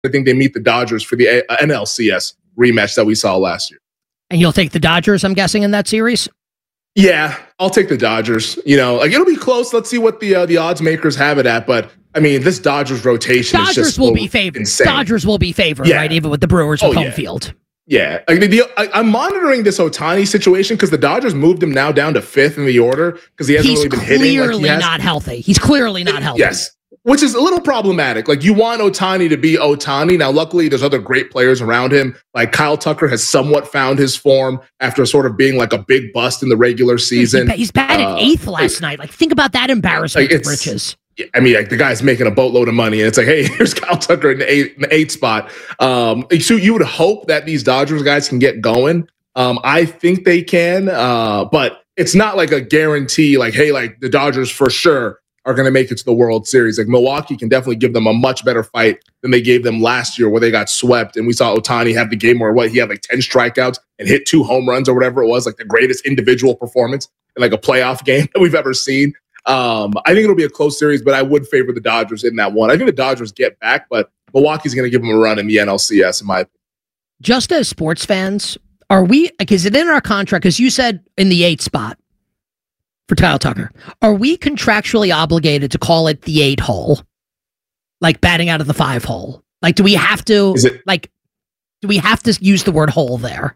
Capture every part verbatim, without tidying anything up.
I think they meet the Dodgers for the uh, N L C S rematch that we saw last year. And you'll take the Dodgers, I'm guessing, in that series? Yeah, I'll take the Dodgers. You know, like it'll be close. Let's see what the uh, the odds makers have it at. But I mean, this Dodgers rotation Dodgers is just will so be favored. insane. Dodgers will be favored, yeah. right? Even with the Brewers with oh, home yeah. field. Yeah, I mean, the, I, I'm monitoring this Ohtani situation because the Dodgers moved him now down to fifth in the order because he hasn't He's really been hitting. He's clearly like not healthy. He's clearly not healthy. Yes. Which is a little problematic. Like, you want Ohtani to be Ohtani. Now, luckily, there's other great players around him. Like, Kyle Tucker has somewhat found his form after sort of being like a big bust in the regular season. He's batted uh, eighth last like, night. Like, think about that embarrassment like of riches. I mean, like, the guy's making a boatload of money, and it's like, hey, here's Kyle Tucker in the eight, in the eight spot. Um, so you would hope that these Dodgers guys can get going. Um, I think they can, uh, but it's not like a guarantee. Like, hey, like the Dodgers for sure are going to make it to the World Series. Like, Milwaukee can definitely give them a much better fight than they gave them last year where they got swept. And we saw Ohtani have the game where what he had like ten strikeouts and hit two home runs or whatever it was, like the greatest individual performance in like a playoff game that we've ever seen. Um, I think it'll be a close series, but I would favor the Dodgers in that one. I think the Dodgers get back, but Milwaukee's going to give them a run in the N L C S in my opinion. Just as sports fans, are we, is it in our contract? Because you said in the eighth spot for Kyle Tucker, are we contractually obligated to call it the eight hole? Like batting out of the five hole? Like, do we have to, Is it, like, do we have to use the word hole there?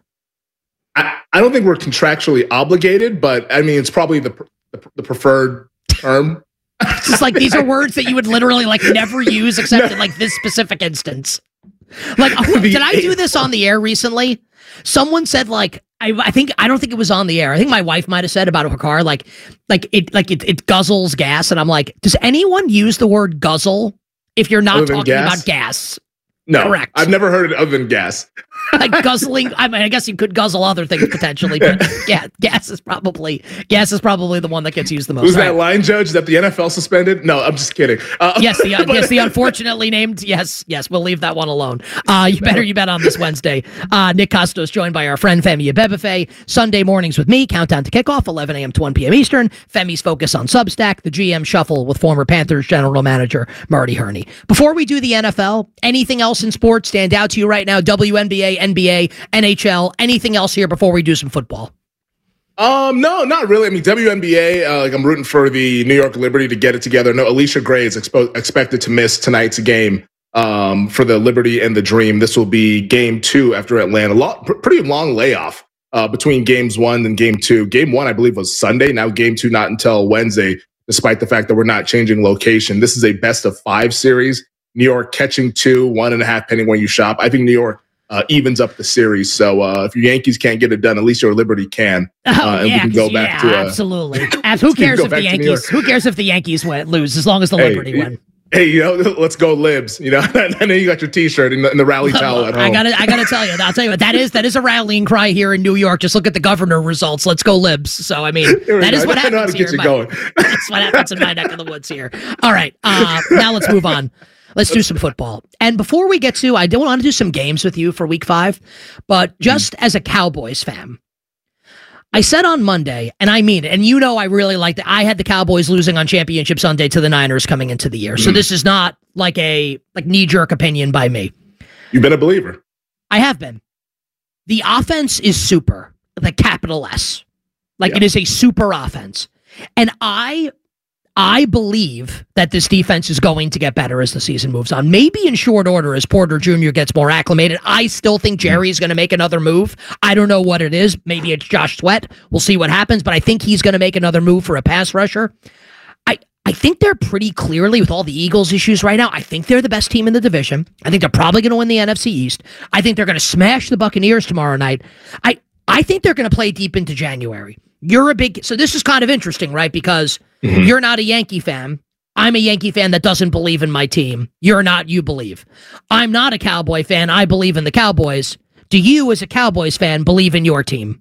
I, I don't think we're contractually obligated, but I mean, it's probably the the, the preferred term. It's just like, these are words that you would literally like never use except no. in like this specific instance. Like, did I do this on the air recently? Someone said like, I, I think, I don't think it was on the air. I think my wife might've said about her car, like, like it, like it, it guzzles gas. And I'm like, does anyone use the word guzzle if you're not talking gas? about gas? No, correct. I've never heard it other than gas. Like guzzling. I mean, I guess you could guzzle other things potentially, but yeah, gas is probably gas is probably the one that gets used the most. Who's right? that line judge that the N F L suspended? No, I'm just kidding. Uh, yes, the uh, yes, the unfortunately named. Yes, yes, we'll leave that one alone. Uh, you better you bet on this Wednesday. Uh, Nick Costos joined by our friend Femi Abebefe. Sunday mornings with me. Countdown to kickoff, eleven a.m. to one p.m. Eastern. Femi's focus on Substack. The G M shuffle with former Panthers general manager Marty Herney. Before we do the N F L, anything else in sports stand out to you right now? W N B A, N B A, N H L, anything else here before we do some football? Um, no, not really. I mean, W N B A, uh, like I'm rooting for the New York Liberty to get it together. No, Alicia Gray is expo- expected to miss tonight's game um, for the Liberty and the Dream. This will be game two after Atlanta. Lo- pr- pretty long layoff uh, between games one and game two. Game one, I believe, was Sunday. Now game two, not until Wednesday, despite the fact that we're not changing location. This is a best of five series. New York catching two, one and a half, depending where you shop. I think New York Uh, evens up the series. So uh, if your Yankees can't get it done, at least your Liberty can. Uh, oh, and yeah, we can go back yeah, to uh, absolutely. As, who cares if the Yankees? Who cares if the Yankees win, lose? As long as the hey, Liberty win. Hey, you know, let's go Libs. You know, and then you got your T-shirt and the, and the rally towel at home. I gotta, I gotta tell you, I'll tell you what that is. That is a rallying cry here in New York. Just look at the governor results. Let's go Libs. So I mean, that is what happens here. My, that's what happens in my neck of the woods here. All right, uh, now let's move on. Let's do some football. And before we get to, I don't want to do some games with you for week five, but just mm. as a Cowboys fan, I said on Monday, and I mean it, and you know I really liked it. I had the Cowboys losing on Championship Sunday to the Niners coming into the year. Mm. So this is not like a like knee-jerk opinion by me. You've been a believer. I have been. The offense is super, the capital S. Like yeah. It is a super offense. And I... I believe that this defense is going to get better as the season moves on. Maybe in short order as Porter Junior gets more acclimated. I still think Jerry is going to make another move. I don't know what it is. Maybe it's Josh Sweat. We'll see what happens, but I think he's going to make another move for a pass rusher. I, I think they're pretty clearly, with all the Eagles issues right now, I think they're the best team in the division. I think they're probably going to win the N F C East. I think they're going to smash the Buccaneers tomorrow night. I, I think they're going to play deep into January. You're a big... So this is kind of interesting, right? Because mm-hmm. you're not a Yankee fan. I'm a Yankee fan that doesn't believe in my team. You're not, you believe. I'm not a Cowboy fan. I believe in the Cowboys. Do you, as a Cowboys fan, believe in your team?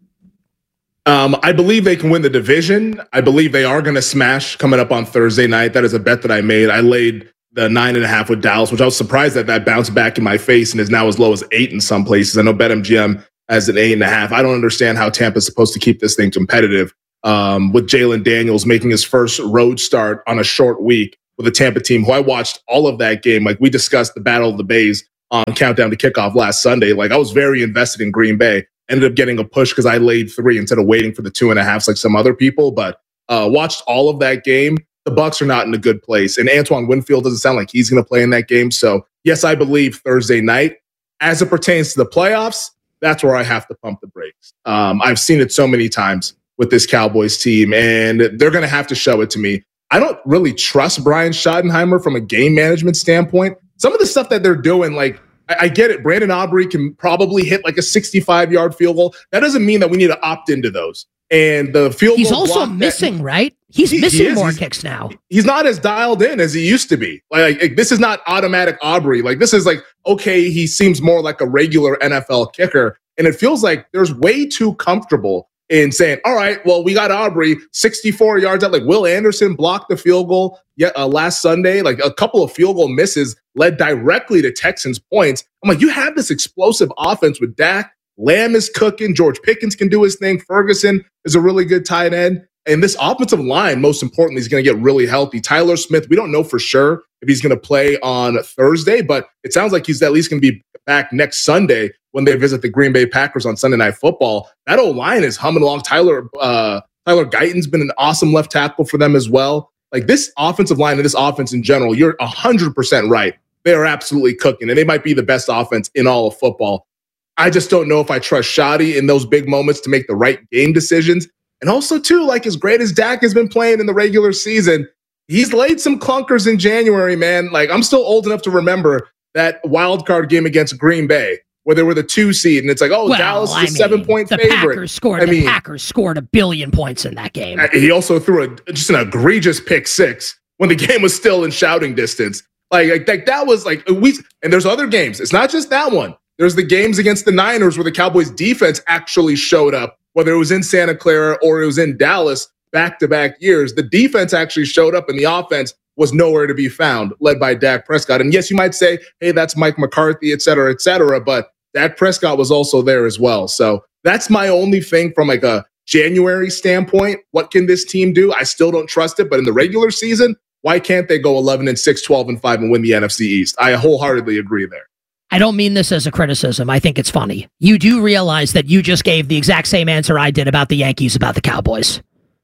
Um, I believe they can win the division. I believe they are going to smash coming up on Thursday night. That is a bet that I made. I laid the nine and a half with Dallas, which I was surprised that that bounced back in my face and is now as low as eight in some places. I know BetMGM as an eight and a half. I don't understand how Tampa's supposed to keep this thing competitive um, with Jalen Daniels making his first road start on a short week with a Tampa team who I watched all of that game. Like we discussed the Battle of the Bays on Countdown to Kickoff last Sunday. Like, I was very invested in Green Bay. Ended up getting a push because I laid three instead of waiting for the two and a halves like some other people. But uh, watched all of that game. The Bucs are not in a good place. And Antoine Winfield doesn't sound like he's going to play in that game. So, yes, I believe Thursday night. As it pertains to the playoffs, that's where I have to pump the brakes. Um, I've seen it so many times with this Cowboys team, and they're going to have to show it to me. I don't really trust Brian Schottenheimer from a game management standpoint. Some of the stuff that they're doing, like, I, I get it. Brandon Aubrey can probably hit like a sixty-five-yard field goal. That doesn't mean that we need to opt into those. And the field He's goal also missing, that, right? He's he, missing he more he's, kicks now. He's not as dialed in as he used to be. Like, like, this is not automatic Aubrey. Like, this is like, okay, he seems more like a regular N F L kicker. And it feels like there's way too comfortable in saying, all right, well, we got Aubrey sixty-four yards out. Like, Will Anderson blocked the field goal yet, uh, last Sunday. Like, a couple of field goal misses led directly to Texans points. I'm like, you have this explosive offense with Dak. Lamb is cooking. George Pickens can do his thing. Ferguson is a really good tight end. And this offensive line, most importantly, is going to get really healthy. Tyler Smith, we don't know for sure if he's going to play on Thursday, but it sounds like he's at least going to be back next Sunday when they visit the Green Bay Packers on Sunday Night Football. That O-line is humming along. Tyler uh, Tyler Guyton's been an awesome left tackle for them as well. Like, this offensive line and this offense in general, you're one hundred percent right. They are absolutely cooking, and they might be the best offense in all of football. I just don't know if I trust Shoddy in those big moments to make the right game decisions. And also, too, like, as great as Dak has been playing in the regular season, he's laid some clunkers in January, man. Like, I'm still old enough to remember that wild card game against Green Bay, where they were the two seed, and it's like, oh, well, Dallas is a I mean, seven-point the favorite. Packers scored, I the mean, Packers scored a billion points in that game. He also threw a, just an egregious pick six when the game was still in shouting distance. Like, like, like that was like we. And there's other games. It's not just that one. There's the games against the Niners where the Cowboys defense actually showed up, whether it was in Santa Clara or it was in Dallas, back-to-back years. The defense actually showed up and the offense was nowhere to be found, led by Dak Prescott. And yes, you might say, hey, that's Mike McCarthy, et cetera, et cetera, but Dak Prescott was also there as well. So that's my only thing from like a January standpoint. What can this team do? I still don't trust it, but in the regular season, why can't they go eleven and six, twelve and five and win the N F C East? I wholeheartedly agree there. I don't mean this as a criticism. I think it's funny. You do realize that you just gave the exact same answer I did about the Yankees, about the Cowboys.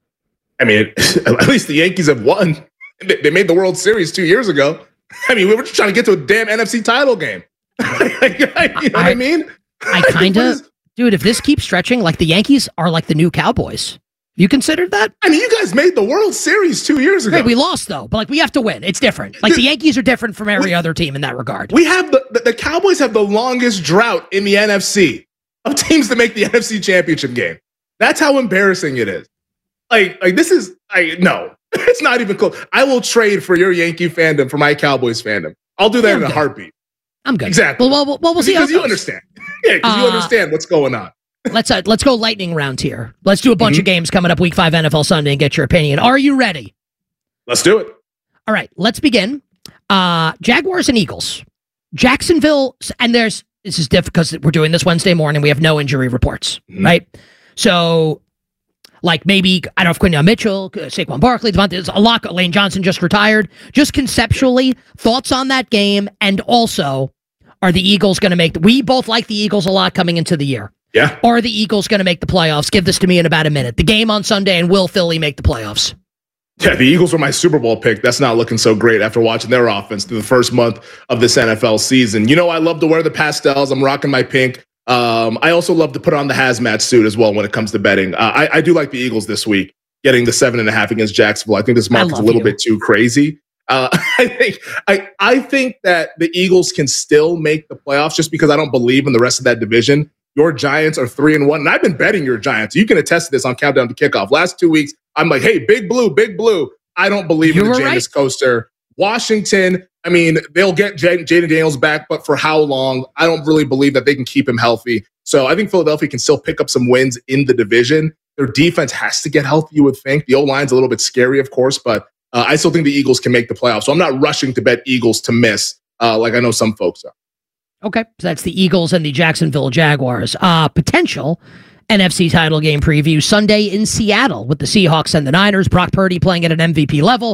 I mean, at least the Yankees have won. They made the World Series two years ago. I mean, we were just trying to get to a damn N F C title game. You know what I, I mean? I kind of, dude, if this keeps stretching, like the Yankees are like the new Cowboys. You considered that? I mean, you guys made the World Series two years ago. Hey, we lost, though. But, like, we have to win. It's different. Like, the Yankees are different from every we, other team in that regard. We have the, the, the Cowboys have the longest drought in the N F C of teams to make the N F C Championship game. That's how embarrassing it is. Like, like this is, I no. It's not even close. I will trade for your Yankee fandom for my Cowboys fandom. I'll do that yeah, in a good. heartbeat. I'm good. Exactly. Well, well, well we'll see because how it you understand. Yeah, because uh, you understand what's going on. let's uh, let's go lightning round here. Let's do a bunch mm-hmm. of games coming up week five N F L Sunday and get your opinion. Are you ready? Let's do it. All right, let's begin. Uh, Jaguars and Eagles. Jacksonville, and there's, this is difficult because we're doing this Wednesday morning. We have no injury reports, mm-hmm. right? So, like maybe, I don't know if Quinton Mitchell, Saquon Barkley, Devontae, there's a lot. Lane Johnson just retired. Just conceptually, thoughts on that game, and also, are the Eagles going to make, the, we both like the Eagles a lot coming into the year. Yeah. Are the Eagles going to make the playoffs? Give this to me in about a minute. The game on Sunday, and will Philly make the playoffs? Yeah, the Eagles were my Super Bowl pick. That's not looking so great after watching their offense through the first month of this N F L season. You know, I love to wear the pastels. I'm rocking my pink. Um, I also love to put on the hazmat suit as well when it comes to betting. Uh, I, I do like the Eagles this week, getting the seven and a half against Jacksonville. I think this market's a little you. bit too crazy. Uh, I think I, I think that the Eagles can still make the playoffs just because I don't believe in the rest of that division. Your Giants are three and one, and I've been betting your Giants. You can attest to this on Countdown to Kickoff. Last two weeks, I'm like, hey, big blue, big blue. I don't believe you in the Jameis right. Coaster. Washington, I mean, they'll get Jaden Daniels back, but for how long? I don't really believe that they can keep him healthy. So I think Philadelphia can still pick up some wins in the division. Their defense has to get healthy, you would think. The O-line's a little bit scary, of course, but uh, I still think the Eagles can make the playoffs. So I'm not rushing to bet Eagles to miss uh, like I know some folks are. Okay, so that's the Eagles and the Jacksonville Jaguars. Uh, potential N F C title game preview Sunday in Seattle with the Seahawks and the Niners. Brock Purdy playing at an M V P level.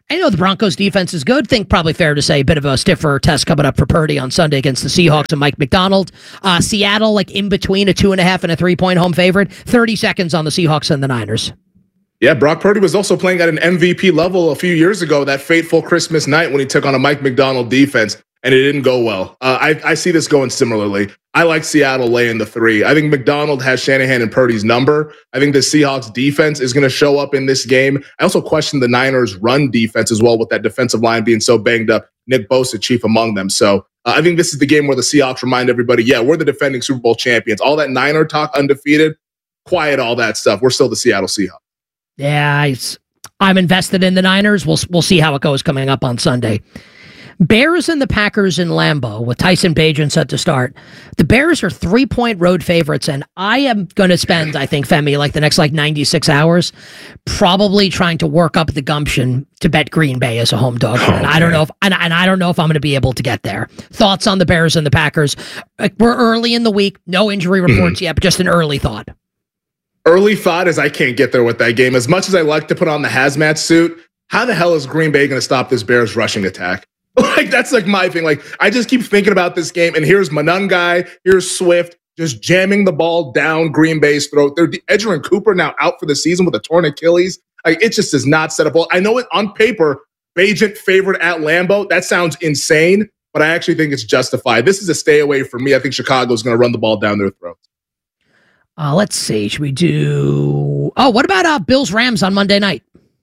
I know the Broncos defense is good. Think probably fair to say a bit of a stiffer test coming up for Purdy on Sunday against the Seahawks and Mike McDonald. Uh, Seattle, like in between a two and a half and a three point home favorite. thirty seconds on the Seahawks and the Niners. Yeah, Brock Purdy was also playing at an M V P level a few years ago, that fateful Christmas night when he took on a Mike McDonald defense, and it didn't go well. Uh, I, I see this going similarly. I like Seattle laying the three. I think McDonald has Shanahan and Purdy's number. I think the Seahawks defense is going to show up in this game. I also question the Niners' run defense as well, with that defensive line being so banged up. Nick Bosa, chief among them. So uh, I think this is the game where the Seahawks remind everybody, yeah, we're the defending Super Bowl champions. All that Niner talk, undefeated, quiet all that stuff. We're still the Seattle Seahawks. Yeah, it's, I'm invested in the Niners. We'll we'll see how it goes coming up on Sunday. Bears and the Packers in Lambeau with Tyson Bagent set to start. The Bears are three-point road favorites, and I am going to spend, I think, Femi, like the next like ninety-six hours probably trying to work up the gumption to bet Green Bay as a home dog. Oh, and I don't know if and, and I don't know if I'm going to be able to get there. Thoughts on the Bears and the Packers? Like, we're early in the week, no injury reports yet, but just an early thought. Early thought is I can't get there with that game. As much as I like to put on the hazmat suit, how the hell is Green Bay going to stop this Bears rushing attack? Like, that's like my thing. Like, I just keep thinking about this game, and here's Monangai, here's Swift, just jamming the ball down Green Bay's throat. They're Edgerrin Cooper now out for the season with a torn Achilles. Like, it just is not set up well. I know it on paper, Bagent favored at Lambeau. That sounds insane, but I actually think it's justified. This is a stay away for me. I think Chicago's going to run the ball down their throats. Uh, let's see. Should we do... Oh, what about uh, Bills-Rams on Monday night?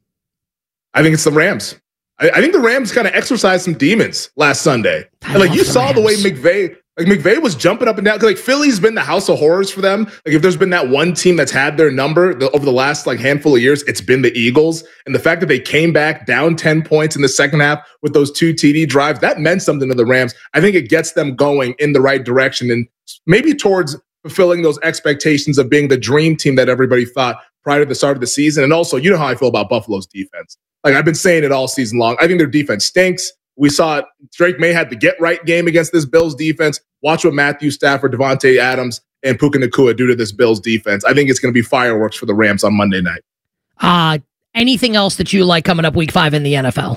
I think it's the Rams. I, I think the Rams kind of exercised some demons last Sunday. And like, you the saw Rams. The way McVay... Like, McVay was jumping up and down. Like, Philly's been the house of horrors for them. Like, if there's been that one team that's had their number the, over the last, like, handful of years, it's been the Eagles. And the fact that they came back down ten points in the second half with those two T D drives, that meant something to the Rams. I think it gets them going in the right direction and maybe towards fulfilling those expectations of being the dream team that everybody thought prior to the start of the season. And also, you know how I feel about Buffalo's defense. Like, I've been saying it all season long. I think their defense stinks. We saw it. Drake May had the get-right game against this Bills defense. Watch what Matthew Stafford, Devontae Adams, and Puka Nacua do to this Bills defense. I think it's going to be fireworks for the Rams on Monday night. Uh, anything else that you like coming up week five in the N F L?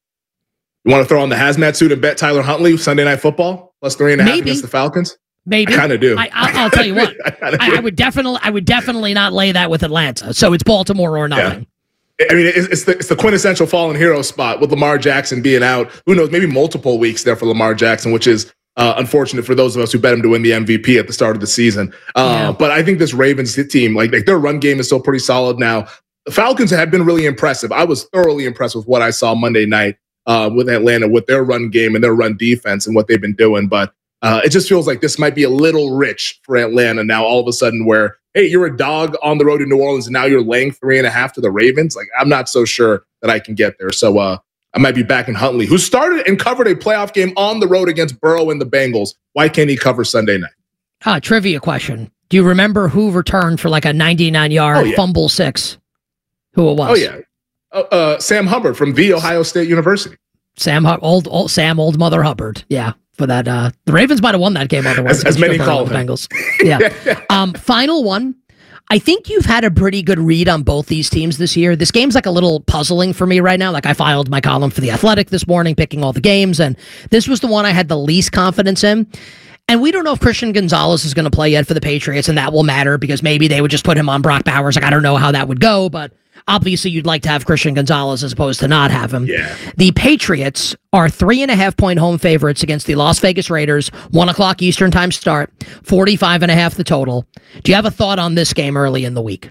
You want to throw on the hazmat suit and bet Tyler Huntley Sunday Night Football plus three and a half Maybe. against the Falcons? Maybe. I kind of do. I, I'll tell you what. I, I, I would definitely, I would definitely not lay that with Atlanta. So it's Baltimore or nothing. Yeah. I mean, it's, it's, the, it's the quintessential fallen hero spot with Lamar Jackson being out. Who knows? Maybe multiple weeks there for Lamar Jackson, which is uh, unfortunate for those of us who bet him to win the M V P at the start of the season. Uh, yeah. But I think this Ravens team, like, like their run game is still pretty solid now. The Falcons have been really impressive. I was thoroughly impressed with what I saw Monday night uh, with Atlanta, with their run game and their run defense and what they've been doing. But Uh, it just feels like this might be a little rich for Atlanta now, all of a sudden, where, hey, you're a dog on the road in New Orleans, and now you're laying three and a half to the Ravens. Like, I'm not so sure that I can get there. So uh, I might be back in Huntley, who started and covered a playoff game on the road against Burrow and the Bengals. Why can't he cover Sunday night? Uh, trivia question. Do you remember who returned for like a ninety-nine yard oh, yeah. fumble six? Who it was? Oh, yeah. Uh, uh, Sam Hubbard from The Ohio State University. Sam, old, old Sam, old Mother Hubbard. Yeah. For that, uh, the Ravens might have won that game otherwise. As, as many call the Bengals. Yeah. um, final one. I think you've had a pretty good read on both these teams this year. This game's like a little puzzling for me right now. Like, I filed my column for The Athletic this morning, picking all the games, and this was the one I had the least confidence in. And we don't know if Christian Gonzalez is going to play yet for the Patriots, and that will matter because maybe they would just put him on Brock Bowers. Like, I don't know how that would go, but obviously you'd like to have Christian Gonzalez as opposed to not have him. Yeah. The Patriots are three and a half point home favorites against the Las Vegas Raiders. One o'clock Eastern time start, forty-five and a half the total. Do you have a thought on this game early in the week?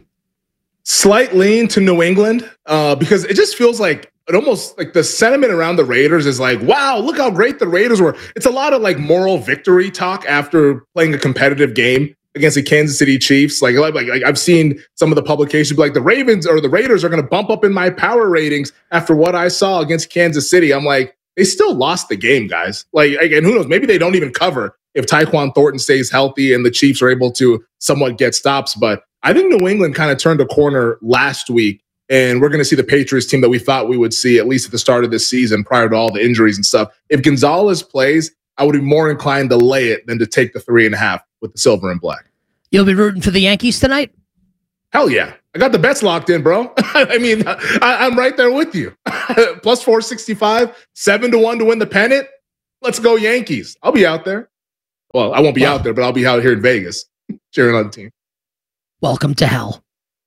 Slight lean to New England uh, because it just feels like it almost like the sentiment around the Raiders is like, wow, look how great the Raiders were. It's a lot of like moral victory talk after playing a competitive game against the Kansas City Chiefs. Like, like, like I've seen some of the publications be like, the Ravens or the Raiders are going to bump up in my power ratings after what I saw against Kansas City. I'm like, they still lost the game, guys. Like, and who knows, maybe they don't even cover if Tyquan Thornton stays healthy and the Chiefs are able to somewhat get stops. But I think New England kind of turned a corner last week, and we're going to see the Patriots team that we thought we would see, at least at the start of this season, prior to all the injuries and stuff. If Gonzalez plays, I would be more inclined to lay it than to take the three and a half with the silver and black. You'll be rooting for the Yankees tonight? Hell yeah. I got the bets locked in, bro. I mean, I, I'm right there with you. Plus four sixty-five, seven to one to win the pennant. Let's go Yankees. I'll be out there. Well, I won't be wow. out there, but I'll be out here in Vegas cheering on the team. Welcome to hell.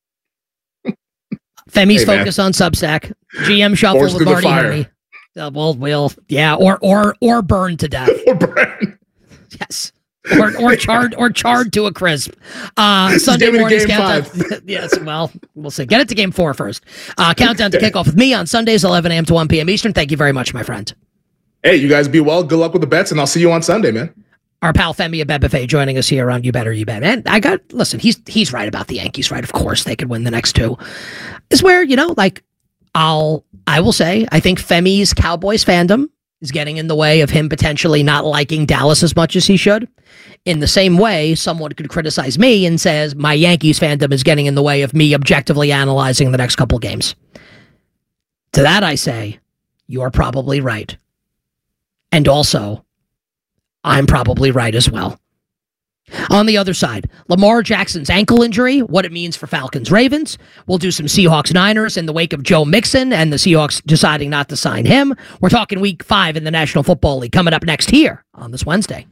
Femi's hey, focus on Substack. G M shuffle Forced with Marty Herney. Uh, well, we'll, yeah, or or or burn to death. or burn. Yes. Or or charred or charred to a crisp. Uh, Sunday morning's countdown. Yes, well, we'll see. Get it to game four first. Uh, countdown to kickoff with me on Sundays, eleven a.m. to one p.m. Eastern. Thank you very much, my friend. Hey, you guys be well. Good luck with the bets, and I'll see you on Sunday, man. Our pal Femi Abebefe joining us here on You Better You Bet. And I got, listen, he's he's right about the Yankees, right? Of course, they could win the next two. Is where, you know, like, I'll, I will say, I think Femi's Cowboys fandom is getting in the way of him potentially not liking Dallas as much as he should. In the same way, someone could criticize me and says my Yankees fandom is getting in the way of me objectively analyzing the next couple games. To that I say, you're probably right. And also, I'm probably right as well. On the other side, Lamar Jackson's ankle injury, what it means for Falcons-Ravens. We'll do some Seahawks-Niners in the wake of Joe Mixon and the Seahawks deciding not to sign him. We're talking week five in the National Football League coming up next here on this Wednesday.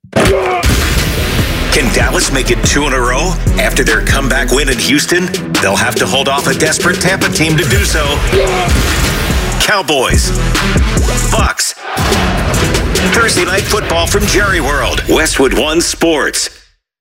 Can Dallas make it two in a row after their comeback win in Houston? They'll have to hold off a desperate Tampa team to do so. Cowboys. Bucks. Thursday Night Football from Jerry World. Westwood One Sports.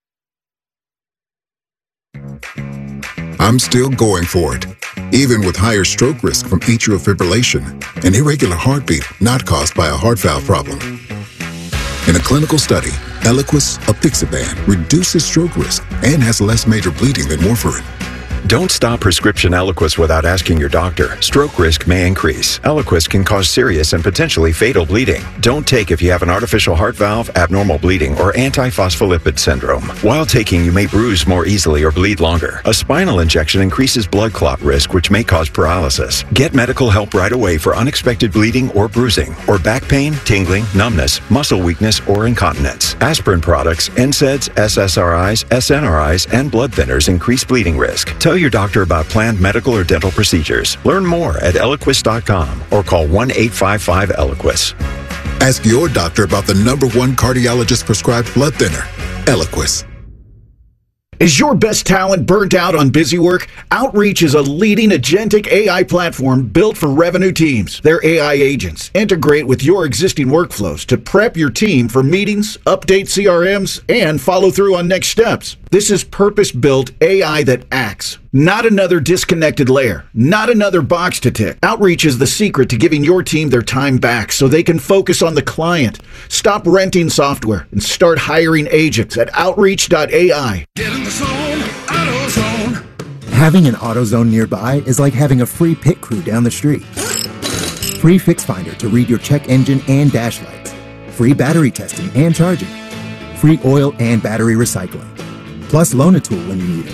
I'm still going for it, even with higher stroke risk from atrial fibrillation, an irregular heartbeat not caused by a heart valve problem. In a clinical study, Eliquis apixaban reduces stroke risk and has less major bleeding than warfarin. Don't stop prescription Eliquis without asking your doctor. Stroke risk may increase. Eliquis can cause serious and potentially fatal bleeding. Don't take if you have an artificial heart valve, abnormal bleeding, or antiphospholipid syndrome. While taking, you may bruise more easily or bleed longer. A spinal injection increases blood clot risk, which may cause paralysis. Get medical help right away for unexpected bleeding or bruising, or back pain, tingling, numbness, muscle weakness, or incontinence. Aspirin products, N SAIDs, S S R Is, S N R Is, and blood thinners increase bleeding risk. Tell your doctor about planned medical or dental procedures. Learn more at Eliquis dot com or call one eight five five Eliquis. Ask your doctor about the number one cardiologist prescribed blood thinner, Eliquis. Is your best talent burnt out on busy work? Outreach is a leading agentic A I platform built for revenue teams. Their A I agents integrate with your existing workflows to prep your team for meetings, update C R Ms, and follow through on next steps. This is purpose-built A I that acts, not another disconnected layer, not another box to tick. Outreach is the secret to giving your team their time back so they can focus on the client. Stop renting software and start hiring agents at outreach dot A I. Get in the zone, AutoZone. Having an AutoZone nearby is like having a free pit crew down the street. Free Fix Finder to read your check engine and dash lights. Free battery testing and charging. Free oil and battery recycling. Plus loan a tool when you need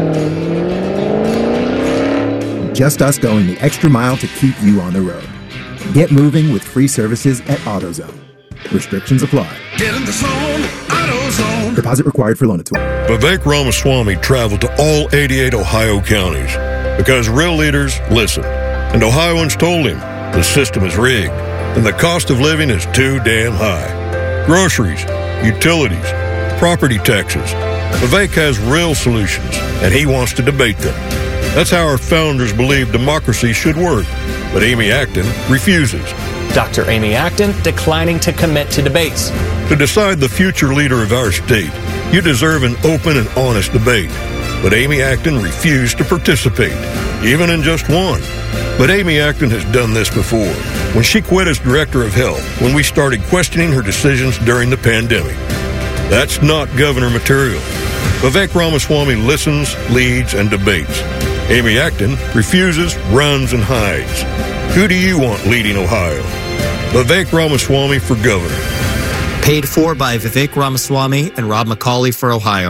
it. Just us going the extra mile to keep you on the road. Get moving with free services at AutoZone. Restrictions apply. Get in the zone, AutoZone. Deposit required for loan a tool. Vivek Ramaswamy traveled to all eighty-eight Ohio counties because real leaders listen. And Ohioans told him the system is rigged and the cost of living is too damn high. Groceries, utilities, property taxes. Vivek has real solutions, and he wants to debate them. That's how our founders believed democracy should work. But Amy Acton refuses. Doctor Amy Acton declining to commit to debates. To decide the future leader of our state, you deserve an open and honest debate. But Amy Acton refused to participate, even in just one. But Amy Acton has done this before, when she quit as director of health, when we started questioning her decisions during the pandemic. That's not governor material. Vivek Ramaswamy listens, leads, and debates. Amy Acton refuses, runs, and hides. Who do you want leading Ohio? Vivek Ramaswamy for governor. Paid for by Vivek Ramaswamy and Rob McCauley for Ohio.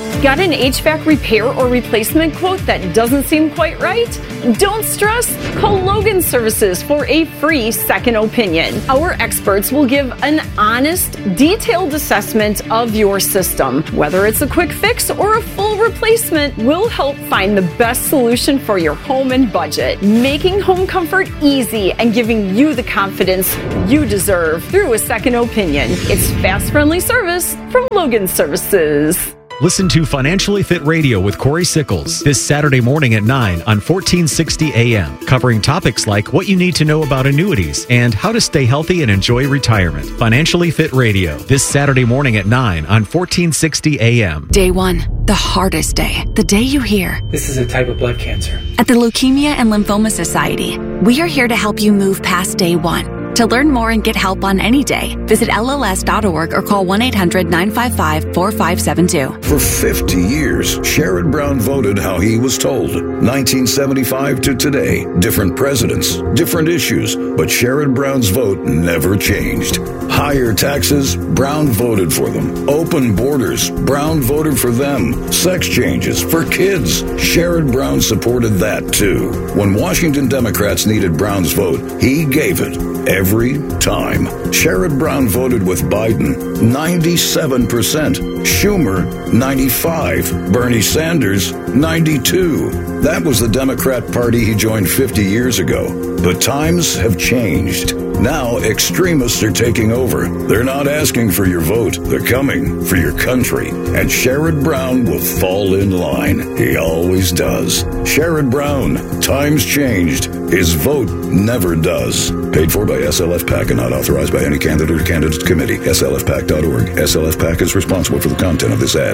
Got an H V A C repair or replacement quote that doesn't seem quite right? Don't stress. Call Logan Services for a free second opinion. Our experts will give an honest, detailed assessment of your system. Whether it's a quick fix or a full replacement, we'll help find the best solution for your home and budget, making home comfort easy and giving you the confidence you deserve through a second opinion. It's fast, friendly service from Logan Services. Listen to Financially Fit Radio with Corey Sickles this Saturday morning at nine on fourteen sixty A M, covering topics like what you need to know about annuities and how to stay healthy and enjoy retirement. Financially Fit Radio this Saturday morning at nine on fourteen sixty A M. Day one, the hardest day, the day you hear, "This is a type of blood cancer." At the Leukemia and Lymphoma Society, we are here to help you move past day one. To learn more and get help on any day, visit L L S dot org or call one eight hundred nine five five four five seven two. For fifty years, Sherrod Brown voted how he was told. nineteen seventy-five to today, different presidents, different issues, but Sherrod Brown's vote never changed. Higher taxes, Brown voted for them. Open borders, Brown voted for them. Sex changes for kids, Sherrod Brown supported that too. When Washington Democrats needed Brown's vote, he gave it. Every time. Sherrod Brown voted with Biden, ninety-seven percent. Schumer, ninety-five. Bernie Sanders, ninety-two. That was the Democrat Party he joined fifty years ago. But times have changed. Now extremists are taking over. They're not asking for your vote. They're coming for your country. And Sherrod Brown will fall in line. He always does. Sherrod Brown, times changed. His vote never does. Paid for by S L F PAC and not authorized by any candidate or candidate committee. S L F PAC dot org. S L F PAC is responsible for the content of this ad.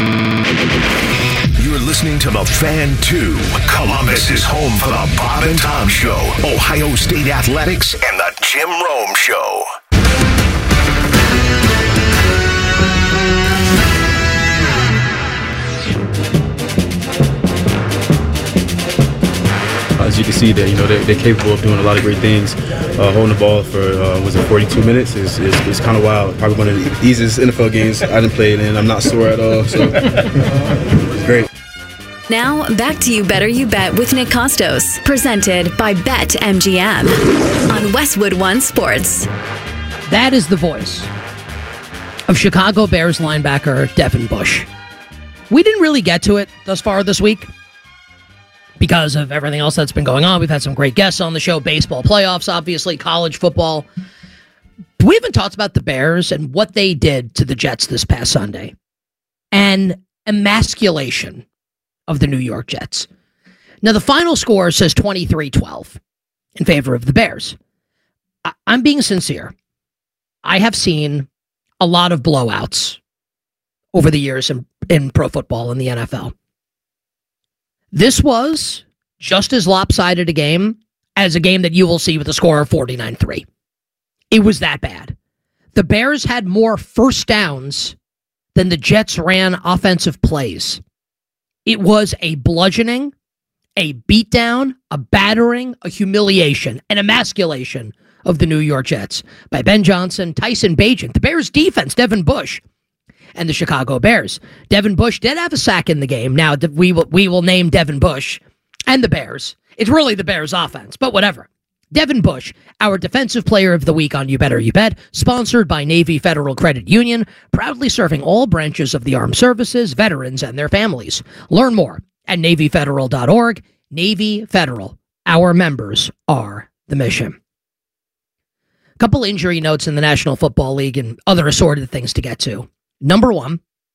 You're listening to The Fan two. Columbus is home for the Bob and Tom Show, Ohio State Athletics, and the Jim Rome Show. As you can see, that you know they're, they're capable of doing a lot of great things. Uh, holding the ball for uh, was it forty-two minutes is is, is kind of wild. Probably one of the easiest N F L games I didn't play it in. I'm not sore at all, so it's great. Now back to You Better You Bet with Nick Costos, presented by BetMGM on Westwood One Sports. That is the voice of Chicago Bears linebacker Devin Bush. We didn't really get to it thus far this week because of everything else that's been going on. We've had some great guests on the show, baseball playoffs, obviously, college football. We haven't talked about the Bears and what they did to the Jets this past Sunday. And emasculation of the New York Jets. Now, the final score says twenty-three twelve in favor of the Bears. I- I'm being sincere. I have seen a lot of blowouts over the years in, in pro football in the N F L. This was just as lopsided a game as a game that you will see with a score of forty-nine three. It was that bad. The Bears had more first downs than the Jets ran offensive plays. It was a bludgeoning, a beatdown, a battering, a humiliation, an emasculation of the New York Jets by Ben Johnson, Tyson Bagent, the Bears defense, Devin Bush, and the Chicago Bears. Devin Bush did have a sack in the game. Now, we will, we will name Devin Bush and the Bears. It's really the Bears offense, but whatever. Devin Bush, our Defensive Player of the Week on You Better You Bet, sponsored by Navy Federal Credit Union, proudly serving all branches of the armed services, veterans, and their families. Learn more at Navy Federal dot org. Navy Federal. Our members are the mission. A couple injury notes in the National Football League and other assorted things to get to. Number one,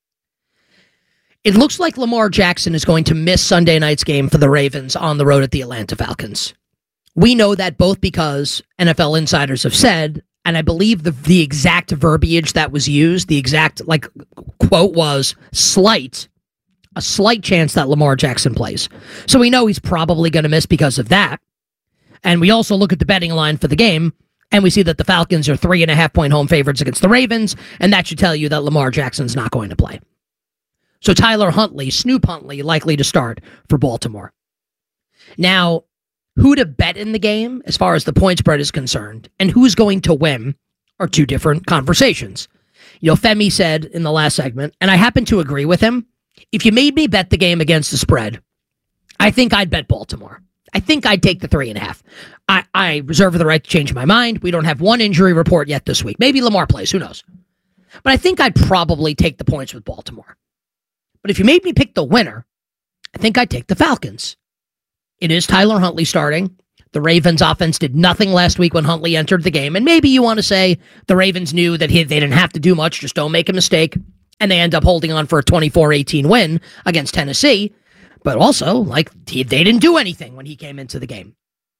it looks like Lamar Jackson is going to miss Sunday night's game for the Ravens on the road at the Atlanta Falcons. We know that both because N F L insiders have said, and I believe the the exact verbiage that was used, the exact like quote was slight, a slight chance that Lamar Jackson plays. So we know he's probably going to miss because of that. And we also look at the betting line for the game, and we see that the Falcons are three and a half point home favorites against the Ravens, and that should tell you that Lamar Jackson's not going to play. So Tyler Huntley, Snoop Huntley, likely to start for Baltimore. Now, who to bet in the game as far as the point spread is concerned and who's going to win are two different conversations. You know, Femi said in the last segment, and I happen to agree with him, if you made me bet the game against the spread, I think I'd bet Baltimore. I think I'd take the three and a half. I, I reserve the right to change my mind. We don't have one injury report yet this week. Maybe Lamar plays. Who knows? But I think I'd probably take the points with Baltimore. But if you made me pick the winner, I think I'd take the Falcons. It is Tyler Huntley starting. The Ravens offense did nothing last week when Huntley entered the game. And maybe you want to say the Ravens knew that he, they didn't have to do much. Just don't make a mistake. And they end up holding on for a twenty-four eighteen win against Tennessee. But also, like, he, they didn't do anything when he came into the game.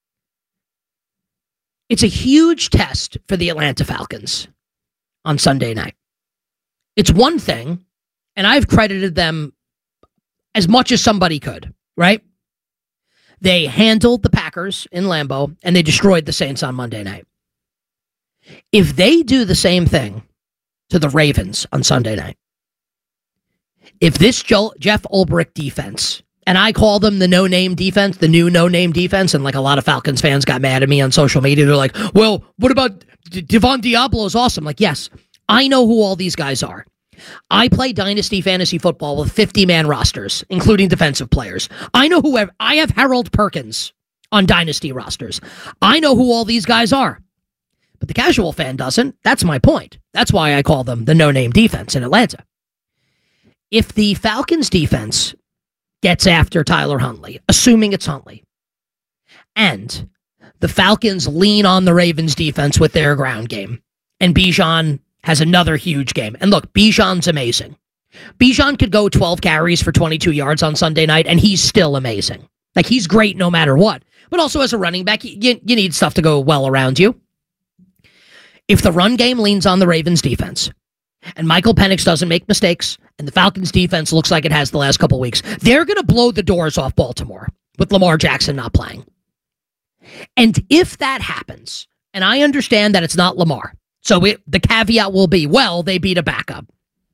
It's a huge test for the Atlanta Falcons on Sunday night. It's one thing, and I've credited them as much as somebody could, right? They handled the Packers in Lambeau, and they destroyed the Saints on Monday night. If they do the same thing to the Ravens on Sunday night, if this Joe, Jeff Ulbrich defense, and I call them the no-name defense, the new no-name defense, and like a lot of Falcons fans got mad at me on social media. They're like, well, what about D- Devon Diablo's awesome? Like, yes, I know who all these guys are. I play Dynasty Fantasy Football with fifty-man rosters, including defensive players. I know who I have Harold Perkins on Dynasty rosters. I know who all these guys are. But the casual fan doesn't. That's my point. That's why I call them the no-name defense in Atlanta. If the Falcons defense gets after Tyler Huntley, assuming it's Huntley, and the Falcons lean on the Ravens defense with their ground game, and Bijan has another huge game. And look, Bijan's amazing. Bijan could go twelve carries for twenty-two yards on Sunday night, and he's still amazing. Like, he's great no matter what. But also as a running back, you, you need stuff to go well around you. If the run game leans on the Ravens defense, and Michael Penix doesn't make mistakes, and the Falcons defense looks like it has the last couple weeks, they're going to blow the doors off Baltimore with Lamar Jackson not playing. And if that happens, and I understand that it's not Lamar, so it, the caveat will be, well, they beat a backup.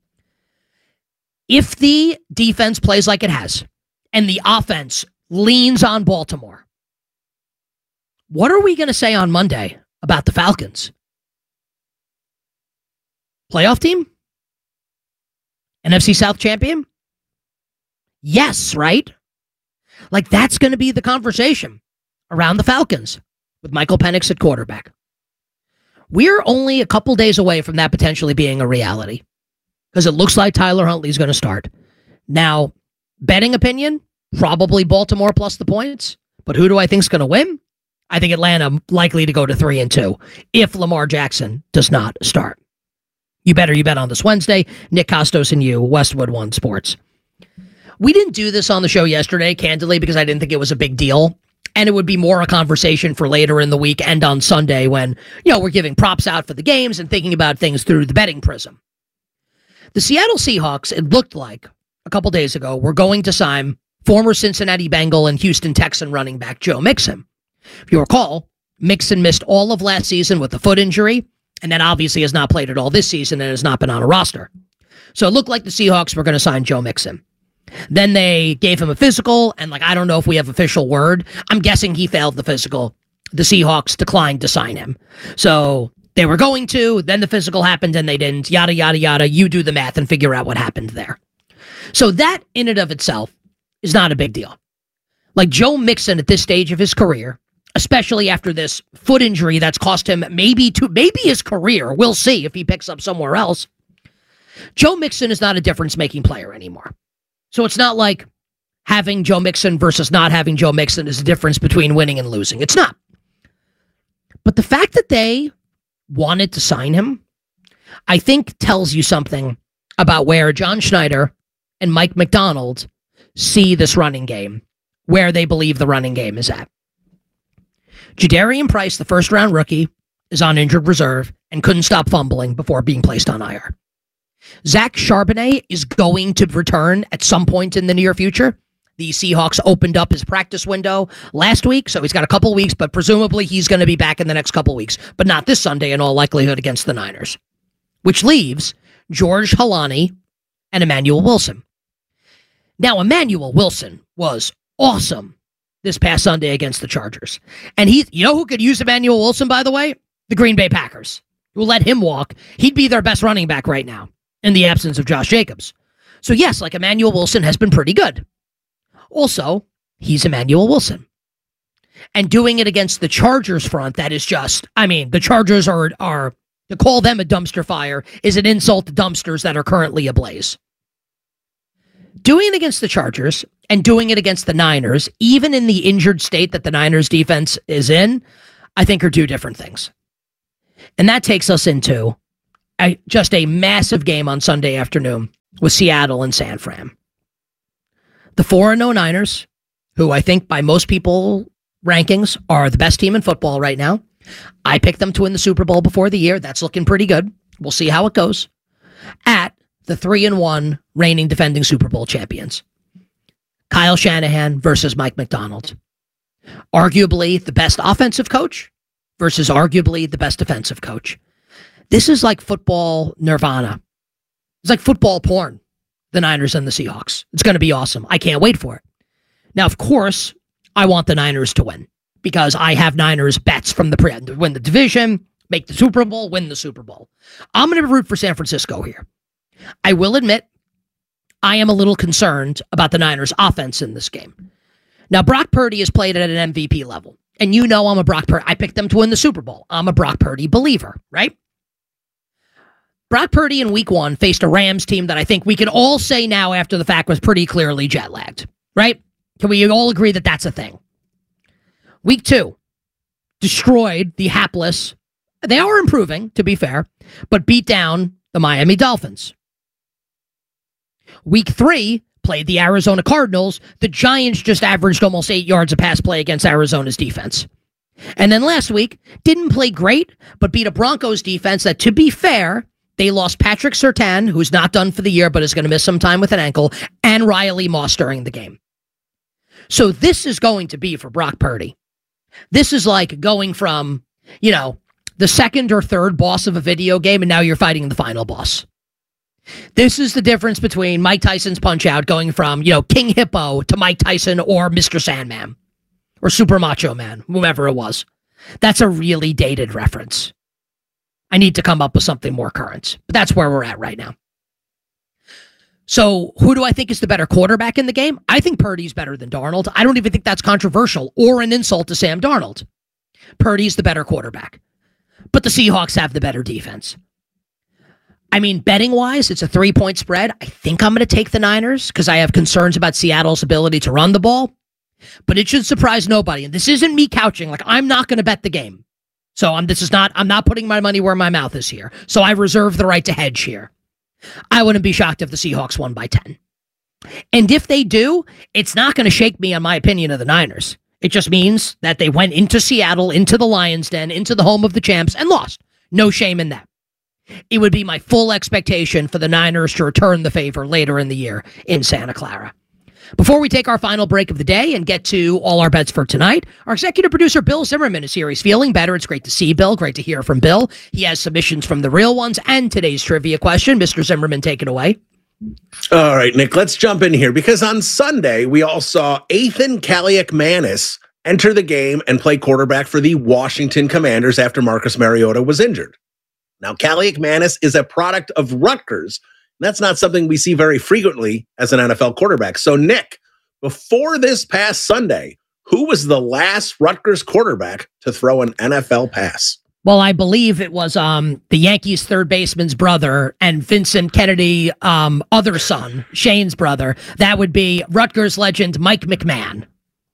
If the defense plays like it has, and the offense leans on Baltimore, what are we going to say on Monday about the Falcons? Playoff team? N F C South champion? Yes, right? Like, that's going to be the conversation around the Falcons with Michael Penix at quarterback. We're only a couple days away from that potentially being a reality because it looks like Tyler Huntley's going to start. Now, betting opinion, probably Baltimore plus the points, but who do I think is going to win? I think Atlanta likely to go to three and two if Lamar Jackson does not start. You better you bet on this Wednesday. Nick Costos and you, Westwood One Sports. We didn't do this on the show yesterday, candidly, because I didn't think it was a big deal. And it would be more a conversation for later in the week and on Sunday when, you know, we're giving props out for the games and thinking about things through the betting prism. The Seattle Seahawks, it looked like a couple days ago, were going to sign former Cincinnati Bengal and Houston Texan running back Joe Mixon. If you recall, Mixon missed all of last season with a foot injury, and then obviously has not played at all this season and has not been on a roster. So it looked like the Seahawks were going to sign Joe Mixon. Then they gave him a physical, and like, I don't know if we have official word. I'm guessing he failed the physical. The Seahawks declined to sign him. So they were going to, then the physical happened and they didn't, yada, yada, yada. You do the math and figure out what happened there. So that in and of itself is not a big deal. Like, Joe Mixon at this stage of his career, especially after this foot injury that's cost him maybe to maybe his career. We'll see if he picks up somewhere else. Joe Mixon is not a difference-making player anymore. So it's not like having Joe Mixon versus not having Joe Mixon is the difference between winning and losing. It's not. But the fact that they wanted to sign him, I think tells you something about where John Schneider and Mike McDonald see this running game, where they believe the running game is at. Jadarian Price, the first-round rookie, is on injured reserve and couldn't stop fumbling before being placed on I R. Zach Charbonnet is going to return at some point in the near future. The Seahawks opened up his practice window last week, so he's got a couple weeks, but presumably he's going to be back in the next couple weeks, but not this Sunday in all likelihood against the Niners, which leaves George Halani and Emmanuel Wilson. Now, Emmanuel Wilson was awesome this past Sunday against the Chargers. And he, you know who could use Emmanuel Wilson, by the way? The Green Bay Packers. Who let him walk. He'd be their best running back right now in the absence of Josh Jacobs. So yes, like Emmanuel Wilson has been pretty good. Also, he's Emmanuel Wilson. And doing it against the Chargers front, that is just, I mean, the Chargers are, are to call them a dumpster fire is an insult to dumpsters that are currently ablaze. Doing it against the Chargers and doing it against the Niners, even in the injured state that the Niners defense is in, I think are two different things. And that takes us into a, just a massive game on Sunday afternoon with Seattle and San Fran. The four and oh Niners, who I think by most people rankings are the best team in football right now. I picked them to win the Super Bowl before the year. That's looking pretty good. We'll see how it goes. At the three and one reigning defending Super Bowl champions. Kyle Shanahan versus Mike McDonald. Arguably the best offensive coach versus arguably the best defensive coach. This is like football nirvana. It's like football porn, the Niners and the Seahawks. It's going to be awesome. I can't wait for it. Now, of course, I want the Niners to win because I have Niners bets from the pre win the division, make the Super Bowl, win the Super Bowl. I'm going to root for San Francisco here. I will admit, I am a little concerned about the Niners offense in this game. Now, Brock Purdy has played at an M V P level, and you know I'm a Brock Purdy. I picked them to win the Super Bowl. I'm a Brock Purdy believer, right? Brock Purdy in week one faced a Rams team that I think we can all say now after the fact was pretty clearly jet lagged, right? Can we all agree that that's a thing? Week two, destroyed the hapless. They are improving, to be fair, but beat down the Miami Dolphins. Week three, played the Arizona Cardinals. The Giants just averaged almost eight yards a pass play against Arizona's defense. And then last week, didn't play great, but beat a Broncos defense that, to be fair, they lost Patrick Surtain, who's not done for the year, but is going to miss some time with an ankle, and Riley Moss during the game. So this is going to be for Brock Purdy. This is like going from, you know, the second or third boss of a video game, and now you're fighting the final boss. This is the difference between Mike Tyson's Punch-Out going from, you know, King Hippo to Mike Tyson or Mister Sandman or Super Macho Man, whomever it was. That's a really dated reference. I need to come up with something more current, but that's where we're at right now. So who do I think is the better quarterback in the game? I think Purdy's better than Darnold. I don't even think that's controversial or an insult to Sam Darnold. Purdy's the better quarterback, but the Seahawks have the better defense. I mean, betting-wise, it's a three-point spread. I think I'm going to take the Niners because I have concerns about Seattle's ability to run the ball, but it should surprise nobody. And this isn't me couching. Like, I'm not going to bet the game. So I'm, this is not, I'm not putting my money where my mouth is here. So I reserve the right to hedge here. I wouldn't be shocked if the Seahawks won by ten. And if they do, it's not going to shake me on my opinion of the Niners. It just means that they went into Seattle, into the Lions' Den, into the home of the champs, and lost. No shame in that. It would be my full expectation for the Niners to return the favor later in the year in Santa Clara. Before we take our final break of the day and get to all our bets for tonight, our executive producer, Bill Zimmerman, is here. He's feeling better. It's great to see Bill. Great to hear from Bill. He has submissions from the real ones and today's trivia question. Mister Zimmerman, take it away. All right, Nick, let's jump in here because on Sunday, we all saw Ethan Kaliakmanis enter the game and play quarterback for the Washington Commanders after Marcus Mariota was injured. Now, Kaliakmanis is a product of Rutgers. That's not something we see very frequently as an N F L quarterback. So, Nick, before this past Sunday, who was the last Rutgers quarterback to throw an N F L pass? Well, I believe it was um, the Yankees' third baseman's brother and Vincent Kennedy, um, other son, Shane's brother. That would be Rutgers legend Mike McMahon.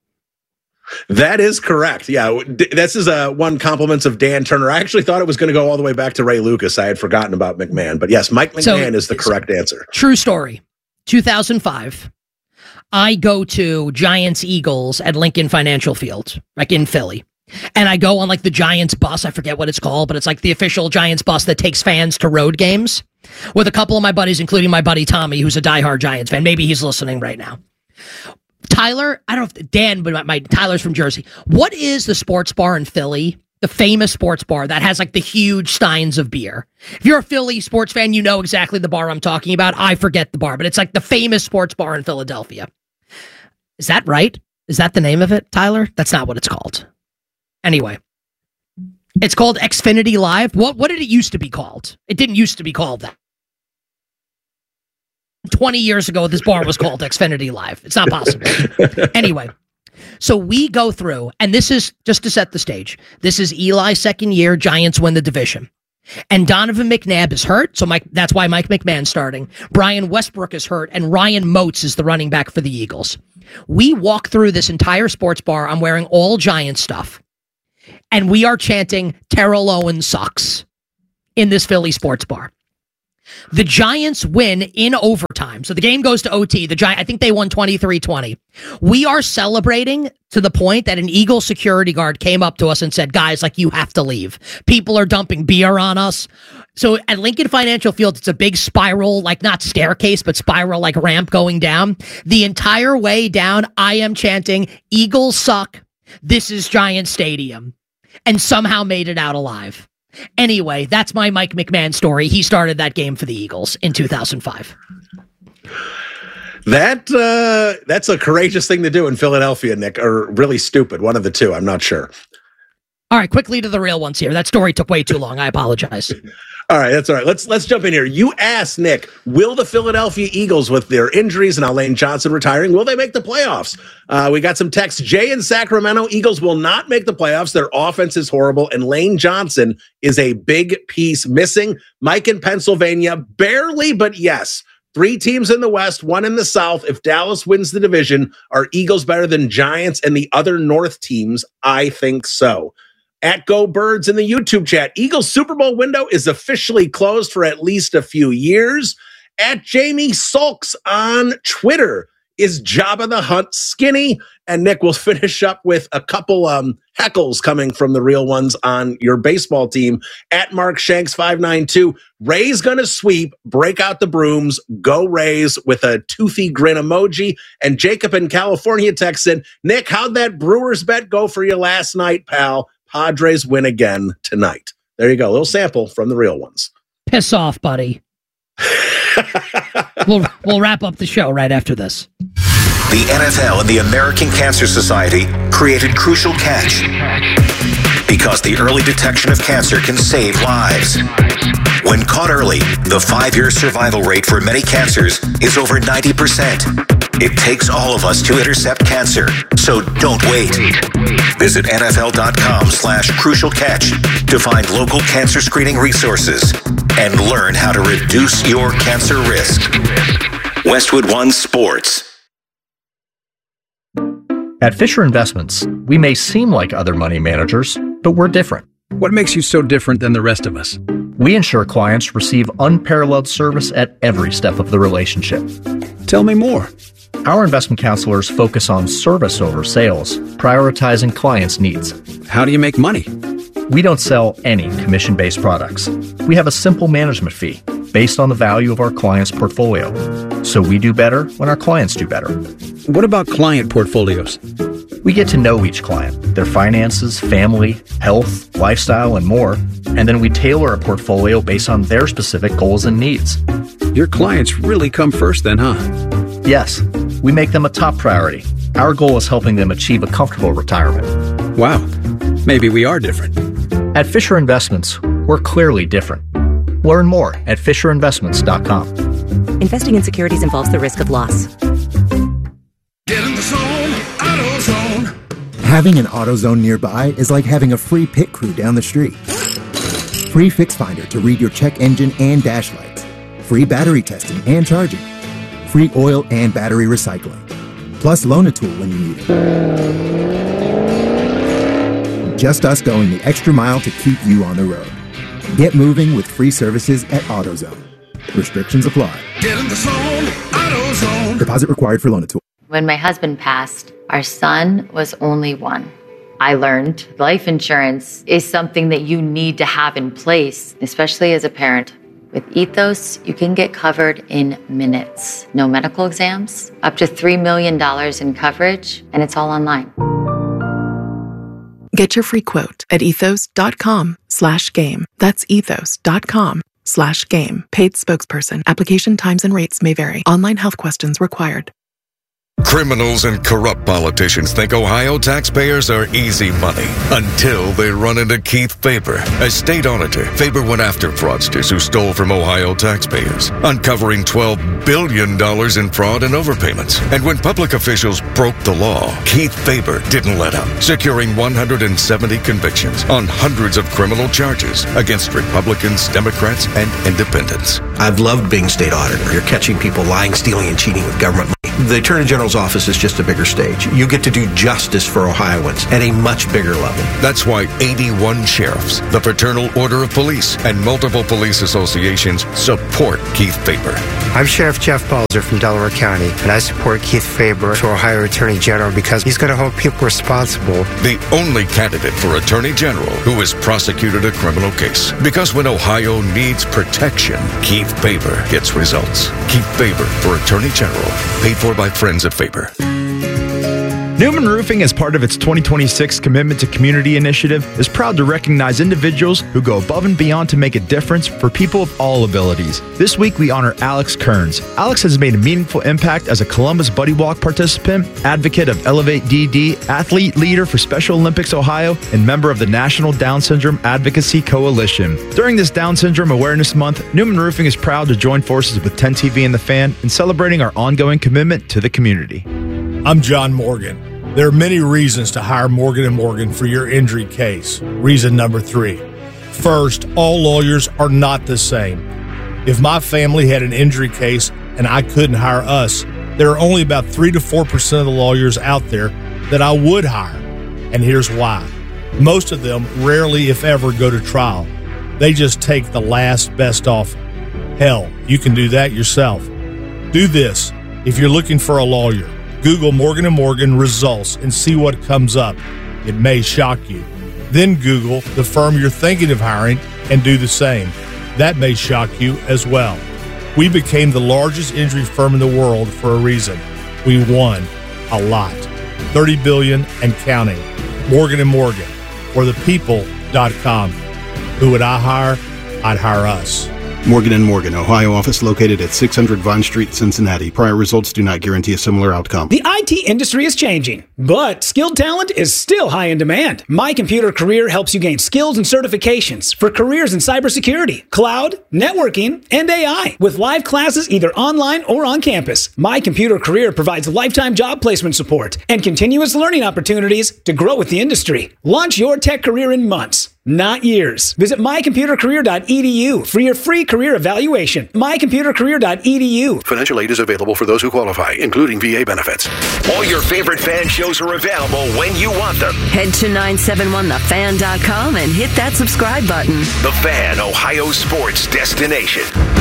That is correct. Yeah, this is a one compliments of Dan Turner. I actually thought it was going to go all the way back to Ray Lucas. I had forgotten about McMahon, but yes, Mike McMahon so, is the correct answer. True story. two thousand five. I go to Giants Eagles at Lincoln Financial Field, like in Philly. And I go on like the Giants bus. I forget what it's called, but it's like the official Giants bus that takes fans to road games with a couple of my buddies, including my buddy Tommy, who's a diehard Giants fan. Maybe he's listening right now. Tyler, I don't know if Dan, but my, my Tyler's from Jersey. What is the sports bar in Philly? The famous sports bar that has like the huge steins of beer. If you're a Philly sports fan, you know exactly the bar I'm talking about. I forget the bar, but it's like the famous sports bar in Philadelphia. Is that right? Is that the name of it, Tyler? That's not what it's called. Anyway, it's called Xfinity Live. What, what did it used to be called? It didn't used to be called that. twenty years ago this bar was called Xfinity Live. It's not possible. Anyway, so we go through, and this is just to set the stage. This is Eli's second year. Giants win the division. And Donovan McNabb is hurt, so Mike, that's why Mike McMahon's starting. Brian Westbrook is hurt, and Ryan Moats is the running back for the Eagles. We walk through this entire sports bar. I'm wearing all Giants stuff. And we are chanting, Terrell Owens sucks, in this Philly sports bar. The Giants win in overtime. So the game goes to O T. The Gi- I think they won twenty-three twenty. We are celebrating to the point that an Eagle security guard came up to us and said, guys, like, you have to leave. People are dumping beer on us. So at Lincoln Financial Field, it's a big spiral, like not staircase, but spiral like ramp going down. The entire way down, I am chanting, Eagles suck. This is Giant Stadium. And somehow made it out alive. Anyway, that's my Mike McMahon story. He started that game for the Eagles in two thousand five. That uh, that's a courageous thing to do in Philadelphia, Nick, or really stupid. One of the two. I'm not sure. All right, quickly to the real ones here. That story took way too long. I apologize. All right, that's all right. Let's let's jump in here. You asked, Nick, will the Philadelphia Eagles, with their injuries and now Lane Johnson retiring, will they make the playoffs? Uh, we got some text. Jay in Sacramento, Eagles will not make the playoffs. Their offense is horrible, and Lane Johnson is a big piece missing. Mike in Pennsylvania, barely, but yes. Three teams in the West, one in the South. If Dallas wins the division, are Eagles better than Giants and the other North teams? I think so. At Go Birds in the YouTube chat, Eagles Super Bowl window is officially closed for at least a few years. At Jamie Sulks on Twitter, is Jabba the Hutt skinny? And Nick will finish up with a couple um, heckles coming from the real ones on your baseball team. At Mark Shanks five nine two, Ray's gonna sweep, break out the brooms, go Rays with a toothy grin emoji. And Jacob in California texts in, Nick, how'd that Brewers bet go for you last night, pal? Padres win again tonight. There you go. A little sample from the real ones. Piss off, buddy. we'll, we'll wrap up the show right after this. The N F L and the American Cancer Society created Crucial Catch because the early detection of cancer can save lives. When caught early, the five-year survival rate for many cancers is over ninety percent. It takes all of us to intercept cancer, so don't wait. Visit nfl.com slash crucial catch to find local cancer screening resources and learn how to reduce your cancer risk. Westwood One Sports. At Fisher Investments, we may seem like other money managers, but we're different. What makes you so different than the rest of us? We ensure clients receive unparalleled service at every step of the relationship. Tell me more. Our investment counselors focus on service over sales, prioritizing clients' needs. How do you make money? We don't sell any commission-based products. We have a simple management fee based on the value of our client's portfolio. So we do better when our clients do better. What about client portfolios? We get to know each client, their finances, family, health, lifestyle, and more, and then we tailor a portfolio based on their specific goals and needs. Your clients really come first then, huh? Yes, we make them a top priority. Our goal is helping them achieve a comfortable retirement. Wow, maybe we are different. At Fisher Investments, we're clearly different. Learn more at fisher investments dot com. Investing in securities involves the risk of loss. Get in the zone, AutoZone. Having an AutoZone nearby is like having a free pit crew down the street. Free Fix Finder to read your check engine and dash lights. Free battery testing and charging. Free oil and battery recycling. Plus Loan-A-Tool when you need it. Just us going the extra mile to keep you on the road. Get moving with free services at AutoZone. Restrictions apply. Get in the zone, AutoZone. Deposit required for Loan-A-Tool. When my husband passed, our son was only one. I learned life insurance is something that you need to have in place, especially as a parent. With Ethos, you can get covered in minutes. No medical exams, up to three million dollars in coverage, and it's all online. Get your free quote at ethos.com slash game. That's ethos.com slash game. Paid spokesperson. Application times and rates may vary. Online health questions required. Criminals and corrupt politicians think Ohio taxpayers are easy money until they run into Keith Faber. As state auditor, Faber went after fraudsters who stole from Ohio taxpayers, uncovering twelve billion dollars in fraud and overpayments. And when public officials broke the law, Keith Faber didn't let up, securing one hundred seventy convictions on hundreds of criminal charges against Republicans, Democrats, and independents. I've loved being state auditor. You're catching people lying, stealing, and cheating with government money. The Attorney General's office is just a bigger stage. You get to do justice for Ohioans at a much bigger level. That's why eighty-one sheriffs, the Fraternal Order of Police, and multiple police associations support Keith Faber. I'm Sheriff Jeff Balzer from Delaware County, and I support Keith Faber for Ohio Attorney General because he's going to hold people responsible. The only candidate for Attorney General who has prosecuted a criminal case. Because when Ohio needs protection, Keith Faber gets results. Keith Faber for Attorney General. Paid for by friends at Faber. Newman Roofing, as part of its twenty twenty-six Commitment to Community initiative, is proud to recognize individuals who go above and beyond to make a difference for people of all abilities. This week, we honor Alex Kearns. Alex has made a meaningful impact as a Columbus Buddy Walk participant, advocate of Elevate D D, athlete leader for Special Olympics Ohio, and member of the National Down Syndrome Advocacy Coalition. During this Down Syndrome Awareness Month, Newman Roofing is proud to join forces with ten T V and The Fan in celebrating our ongoing commitment to the community. I'm John Morgan. There are many reasons to hire Morgan and Morgan for your injury case. Reason number three. First, all lawyers are not the same. If my family had an injury case and I couldn't hire us, there are only about three to four percent of the lawyers out there that I would hire. And here's why. Most of them rarely, if ever, go to trial. They just take the last best offer. Hell, you can do that yourself. Do this if you're looking for a lawyer. Google Morgan and Morgan results and see what comes up. It may shock you. Then Google the firm you're thinking of hiring and do the same. That may shock you as well. We became the largest injury firm in the world for a reason. We won a lot. thirty billion dollars and counting. Morgan and Morgan, or the people dot com. Who would I hire? I'd hire us. Morgan and Morgan, Ohio office located at six hundred Vine Street, Cincinnati. Prior results do not guarantee a similar outcome. The I T industry is changing, but skilled talent is still high in demand. My Computer Career helps you gain skills and certifications for careers in cybersecurity, cloud, networking, and A I. With live classes either online or on campus, My Computer Career provides lifetime job placement support and continuous learning opportunities to grow with the industry. Launch your tech career in months, not years. Visit my computer career dot e d u for your free career evaluation. my computer career dot e d u. Financial aid is available for those who qualify, including V A benefits. All your favorite fan shows are available when you want them. Head to nine seven one the fan dot com and hit that subscribe button. The Fan, Ohio sports destination.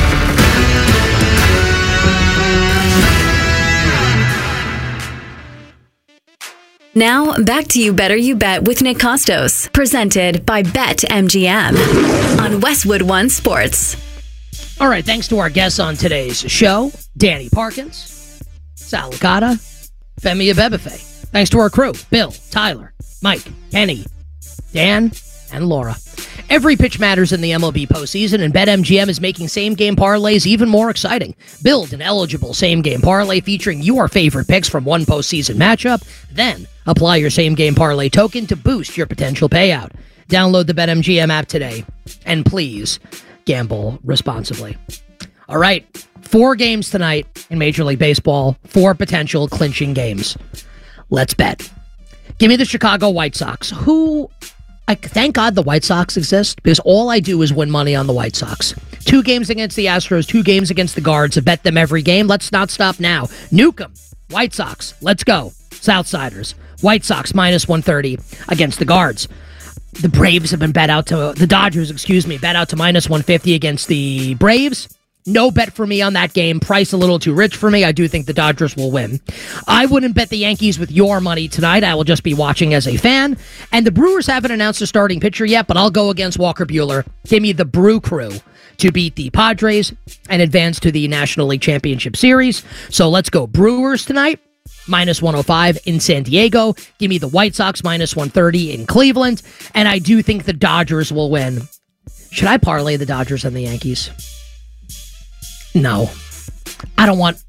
Now, back to You Better You Bet with Nick Costos, presented by BetMGM on Westwood One Sports. All right, thanks to our guests on today's show, Danny Parkins, Sal Licata, Femi Abebefe. Thanks to our crew, Bill, Tyler, Mike, Kenny, Dan, and Laura. Every pitch matters in the M L B postseason, and BetMGM is making same-game parlays even more exciting. Build an eligible same-game parlay featuring your favorite picks from one postseason matchup, then apply your same-game parlay token to boost your potential payout. Download the BetMGM app today, and please gamble responsibly. All right, four games tonight in Major League Baseball, four potential clinching games. Let's bet. Give me the Chicago White Sox, who... I thank God the White Sox exist, because all I do is win money on the White Sox. Two games against the Astros, two games against the Guards. I bet them every game. Let's not stop now. Newcomb, White Sox, let's go. Southsiders, White Sox minus one thirty against the Guards. The Braves have been bet out to, the Dodgers, excuse me, bet out to minus one fifty against the Braves. No bet for me on that game. Price a little too rich for me. I do think the Dodgers will win. I wouldn't bet the Yankees with your money tonight. I will just be watching as a fan. And the Brewers haven't announced a starting pitcher yet, but I'll go against Walker Buehler. Give me the Brew Crew to beat the Padres and advance to the National League Championship Series. So let's go Brewers tonight. Minus one oh five in San Diego. Give me the White Sox minus one thirty in Cleveland. And I do think the Dodgers will win. Should I parlay the Dodgers and the Yankees? No. I don't want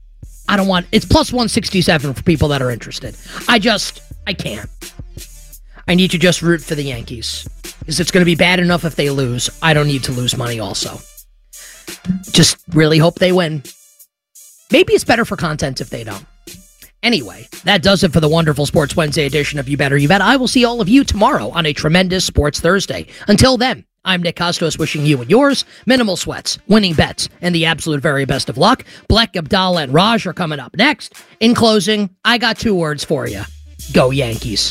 I don't want, it's plus one sixty-seven for people that are interested. I just, I can't. I need to just root for the Yankees. Because it's going to be bad enough if they lose. I don't need to lose money also. Just really hope they win. Maybe it's better for content if they don't. Anyway, that does it for the wonderful Sports Wednesday edition of You Better You Bet. I will see all of you tomorrow on a tremendous Sports Thursday. Until then, I'm Nick Kostos wishing you and yours minimal sweats, winning bets, and the absolute very best of luck. Black, Abdallah, and Raj are coming up next. In closing, I got two words for you. Go Yankees.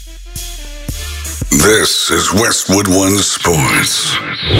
This is Westwood One Sports.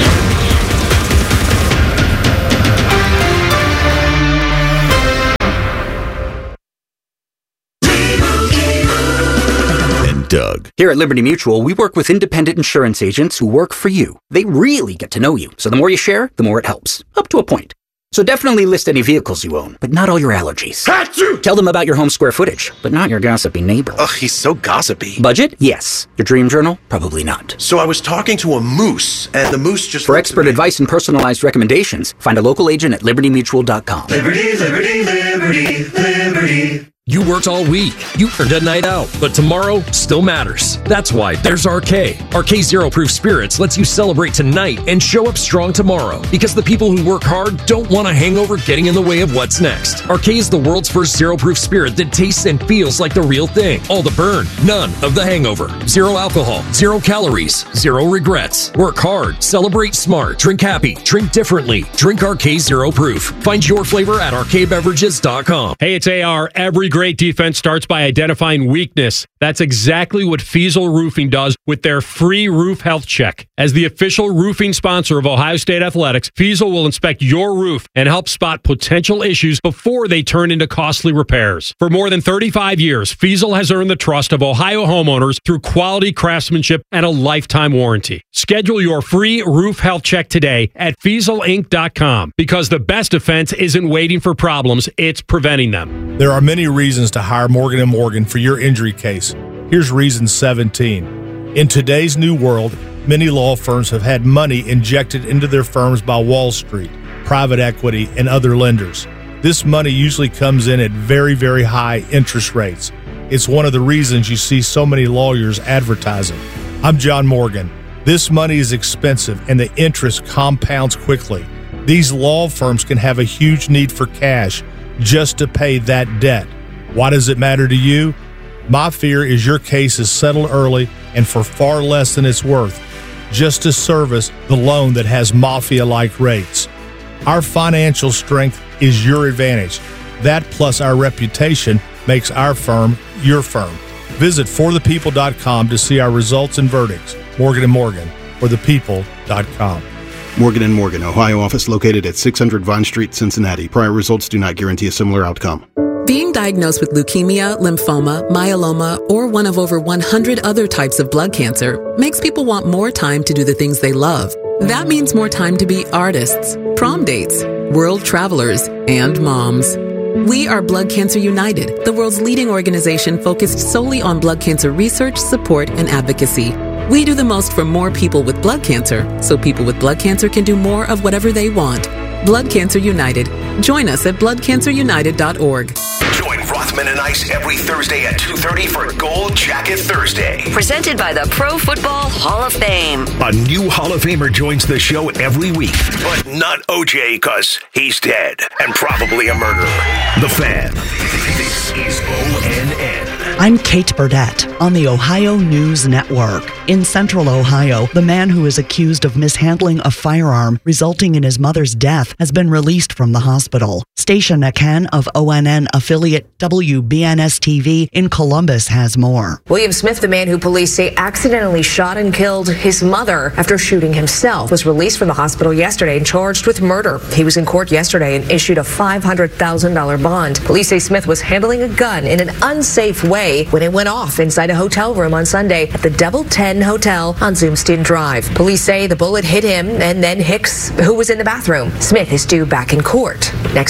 Doug. Here at Liberty Mutual, we work with independent insurance agents who work for you. They really get to know you, so the more you share, the more it helps. Up to a point. So definitely list any vehicles you own, but not all your allergies. Achoo! Tell them about your home square footage, but not your gossipy neighbor. Ugh, he's so gossipy. Budget? Yes. Your dream journal? Probably not. So I was talking to a moose, and the moose just... For expert advice and personalized recommendations, find a local agent at liberty mutual dot com. Liberty, liberty, liberty, liberty. You worked all week. You earned a night out. But tomorrow still matters. That's why there's R K. R K Zero Proof Spirits lets you celebrate tonight and show up strong tomorrow. Because the people who work hard don't want a hangover getting in the way of what's next. R K is the world's first zero proof spirit that tastes and feels like the real thing. All the burn, none of the hangover. Zero alcohol, zero calories, zero regrets. Work hard, celebrate smart, drink happy, drink differently. Drink R K Zero Proof. Find your flavor at R K beverages dot com. Hey, it's A R. Every great defense starts by identifying weakness. That's exactly what Fiesel Roofing does with their free roof health check. As the official roofing sponsor of Ohio State Athletics, Fiesel will inspect your roof and help spot potential issues before they turn into costly repairs. For more than thirty-five years, Fiesel has earned the trust of Ohio homeowners through quality craftsmanship and a lifetime warranty. Schedule your free roof health check today at Fiesel Inc dot com because the best defense isn't waiting for problems, it's preventing them. There are many reasons to hire Morgan and Morgan for your injury case. Here's reason seventeen. In today's new world, many law firms have had money injected into their firms by Wall Street, private equity, and other lenders. This money usually comes in at very, very high interest rates. It's one of the reasons you see so many lawyers advertising. I'm John Morgan. This money is expensive and the interest compounds quickly. These law firms can have a huge need for cash just to pay that debt. Why does it matter to you? My fear is your case is settled early and for far less than it's worth, just to service the loan that has mafia-like rates. Our financial strength is your advantage. That plus our reputation makes our firm your firm. Visit for the people dot com to see our results and verdicts. Morgan and Morgan, for the people dot com. Morgan and Morgan, Ohio office located at six hundred Vine Street, Cincinnati. Prior results do not guarantee a similar outcome. Being diagnosed with leukemia, lymphoma, myeloma, or one of over one hundred other types of blood cancer makes people want more time to do the things they love. That means more time to be artists, prom dates, world travelers, and moms. We are Blood Cancer United, the world's leading organization focused solely on blood cancer research, support, and advocacy. We do the most for more people with blood cancer, so people with blood cancer can do more of whatever they want. Blood Cancer United. Join us at blood cancer united dot org. Join Rothman and Ice every Thursday at two thirty for Gold Jacket Thursday. Presented by the Pro Football Hall of Fame. A new Hall of Famer joins the show every week, but not O J because he's dead and probably a murderer. The Fan. This is O N N. I'm Kate Burdett on the Ohio News Network. In central Ohio, the man who is accused of mishandling a firearm resulting in his mother's death has been released from the hospital. Stacia Nakan of O N N affiliate W B N S T V in Columbus has more. William Smith, the man who police say accidentally shot and killed his mother after shooting himself, was released from the hospital yesterday and charged with murder. He was in court yesterday and issued a five hundred thousand dollars bond. Police say Smith was handling a gun in an unsafe way when it went off inside a hotel room on Sunday at the Double Ten Hotel on Zoomstein Drive. Police say the bullet hit him and then Hicks, who was in the bathroom. Smith is due back in court next week.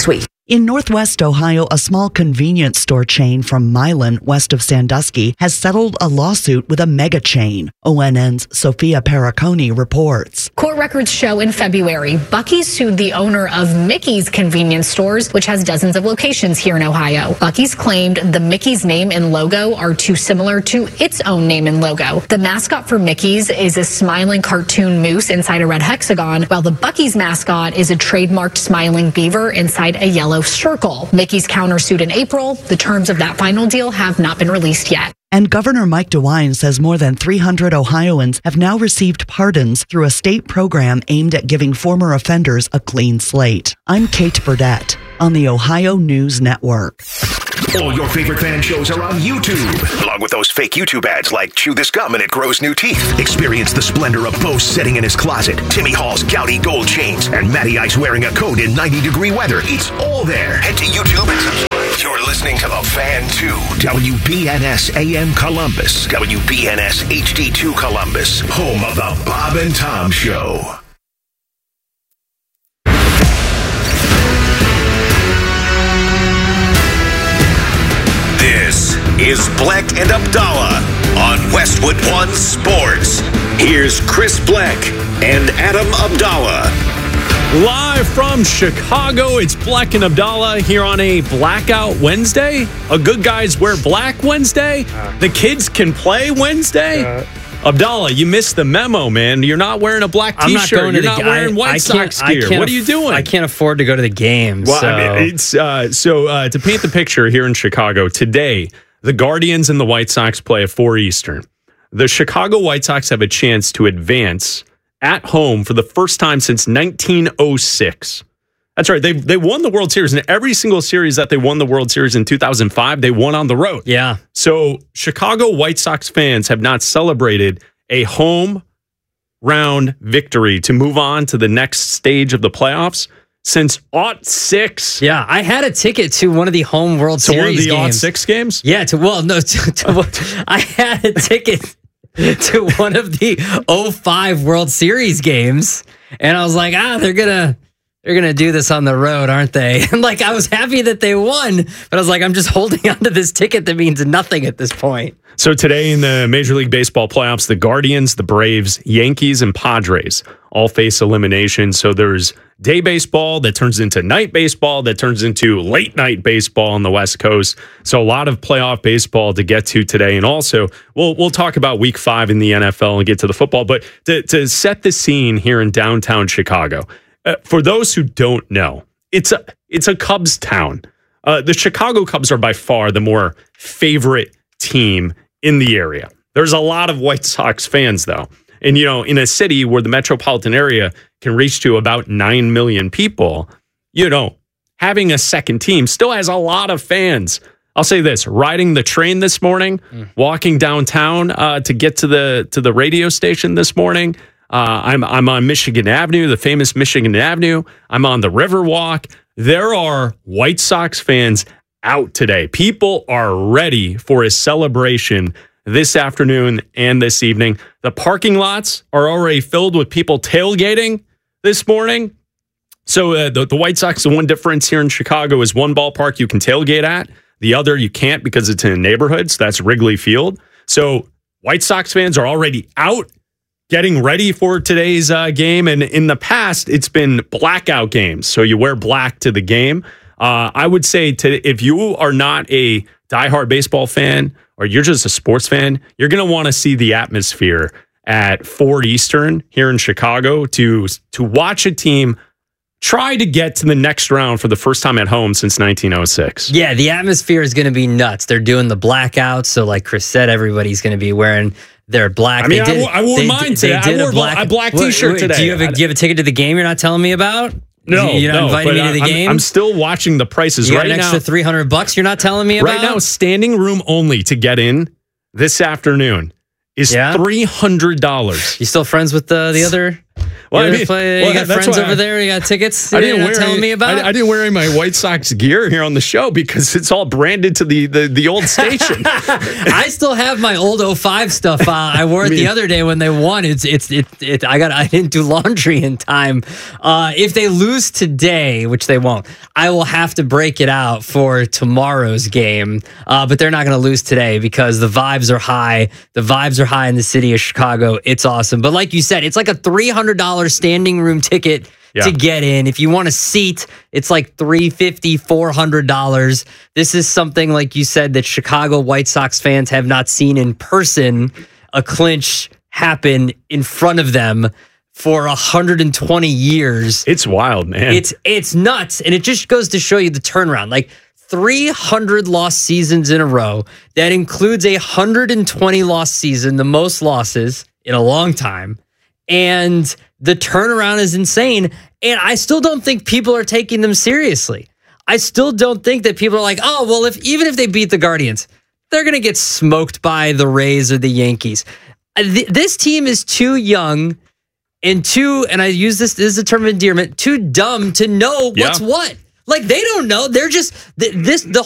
In Northwest Ohio, a small convenience store chain from Milan, west of Sandusky, has settled a lawsuit with a mega chain. O N N's Sophia Perricone reports. Court records show in February, Buc-ee's sued the owner of Mickey's convenience stores, which has dozens of locations here in Ohio. Buc-ee's claimed the Mickey's name and logo are too similar to its own name and logo. The mascot for Mickey's is a smiling cartoon moose inside a red hexagon, while the Buc-ee's mascot is a trademarked smiling beaver inside a yellow circle. Mickey's countersued in April. The terms of that final deal have not been released yet. And Governor Mike DeWine says more than three hundred Ohioans have now received pardons through a state program aimed at giving former offenders a clean slate. I'm Kate Burdett on the Ohio News Network. All your favorite fan shows are on YouTube, along with those fake YouTube ads like Chew This Gum and It Grows New Teeth. Experience the splendor of Bo sitting in his closet, Timmy Hall's gouty gold chains, and Matty Ice wearing a coat in ninety degree weather. It's all there. Head to YouTube and subscribe. You're listening to The Fan two, W B N S A M Columbus, W B N S H D two Columbus, home of The Bob and Tom Show. This is Bleck and Abdallah on Westwood One Sports. Here's Chris Bleck and Adam Abdallah. Live from Chicago, it's Bleck and Abdallah here on a Blackout Wednesday. A Good Guys Wear Black Wednesday. The kids can play Wednesday. Uh, Abdallah, you missed the memo, man. You're not wearing a black I'm T-shirt. Not going You're to not the, wearing White I Sox I gear. What are you doing? I can't afford to go to the game. Well, so. I mean, it's uh, so uh, to paint the picture here in Chicago today, the Guardians and the White Sox play at four Eastern. The Chicago White Sox have a chance to advance at home for the first time since nineteen oh six. That's right. They they won the World Series, and every single series that they won the World Series in two thousand five, they won on the road. Yeah. So Chicago White Sox fans have not celebrated a home round victory to move on to the next stage of the playoffs since aught six. Yeah, I had a ticket to one of the home World to Series one of the games. aught six games? Yeah, to well, no, to, to, I had a ticket to one of the oh five World Series games, and I was like, ah, they're gonna they're gonna do this on the road, aren't they? And like, I was happy that they won, but I was like, I'm just holding on to this ticket that means nothing at this point. So today in the Major League Baseball playoffs, the Guardians, the Braves, Yankees, and Padres all face elimination. So there's day baseball that turns into night baseball that turns into late night baseball on the West Coast. So a lot of playoff baseball to get to today. And also, we'll we'll talk about week five in the N F L and get to the football. But to, to set the scene here in downtown Chicago, uh, for those who don't know, it's a, it's a Cubs town. Uh, the Chicago Cubs are by far the more favorite team in the area. There's a lot of White Sox fans, though. And, you know, in a city where the metropolitan area can reach to about nine million people, you know, having a second team still has a lot of fans. I'll say this, riding the train this morning, mm. walking downtown uh, to get to the to the radio station this morning. Uh, I'm, I'm on Michigan Avenue, the famous Michigan Avenue. I'm on the Riverwalk. There are White Sox fans out today. People are ready for a celebration this afternoon and this evening. The parking lots are already filled with people tailgating this morning. So uh, the, the White Sox, the one difference here in Chicago is one ballpark you can tailgate at. The other you can't because it's in a neighborhood. So that's Wrigley Field. So White Sox fans are already out getting ready for today's uh, game. And in the past, it's been blackout games. So you wear black to the game. Uh, I would say to, if you are not a diehard baseball fan or you're just a sports fan, you're going to want to see the atmosphere at Ford Eastern here in Chicago to, to watch a team try to get to the next round for the first time at home since nineteen oh six. Yeah, the atmosphere is going to be nuts. They're doing the blackouts. So like Chris said, everybody's going to be wearing their black. I mean, they did, I, I wore they, mine they today. did I wore a black, a black T-shirt wait, today. Do you, have a, do you have a ticket to the game you're not telling me about? No, you're not no, inviting me to the I'm, game? I'm still watching the prices you got right an extra now. three hundred bucks you're not telling me about? Right now, standing room only to get in this afternoon is yeah? three hundred dollars. You still friends with the, the other Well, you I mean, play, well, you got that's friends why over I- there. You got tickets. I You're didn't not wear telling any, me about. I, I didn't wear any of my White Sox gear here on the show because it's all branded to the the, the old station. I still have my old oh five stuff. Uh, I wore it I mean- the other day when they won. It's it's it, it. I got. I didn't do laundry in time. Uh, if they lose today, which they won't, I will have to break it out for tomorrow's game. Uh, but they're not going to lose today because the vibes are high. The vibes are high in the city of Chicago. It's awesome. But like you said, it's like a three hundred dollars standing room ticket. Yeah. To get in. If you want a seat, it's like three hundred fifty dollars, four hundred dollars. This is something, like you said, that Chicago White Sox fans have not seen in person, a clinch happen in front of them for one hundred twenty years. It's wild, man. It's it's nuts. And it just goes to show you the turnaround. Like three hundred lost seasons in a row. That includes a one hundred twenty lost season, the most losses in a long time. And the turnaround is insane. And I still don't think people are taking them seriously. I still don't think that people are like, oh, well, if even if they beat the Guardians, they're going to get smoked by the Rays or the Yankees. Uh, th- this team is too young and too, and I use this, this is a term of endearment, too dumb to know what's Yeah. what. Like, they don't know. They're just, th- this, the